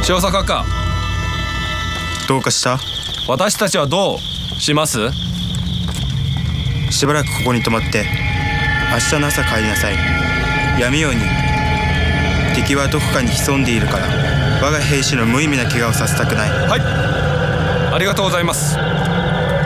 少佐閣下、 どうかした？ 私たちはどうします？ しばらくここに泊まって明日の朝帰りなさい。闇夜に敵はどこかに潜んでいるから我が兵士の無意味な怪我をさせたくない。 はい、ありがとうございます。